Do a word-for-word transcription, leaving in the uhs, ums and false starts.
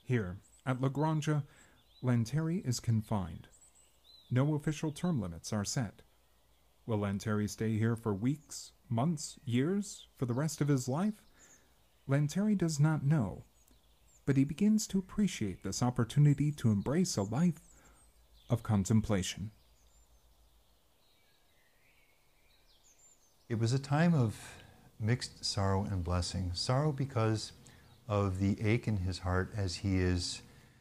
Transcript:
Here, at La Granja, Lanteri is confined. No official term limits are set. Will Lanteri stay here for weeks, months, years, for the rest of his life? Lanteri does not know, but he begins to appreciate this opportunity to embrace a life of contemplation. It was a time of mixed sorrow and blessing. Sorrow because of the ache in his heart as he is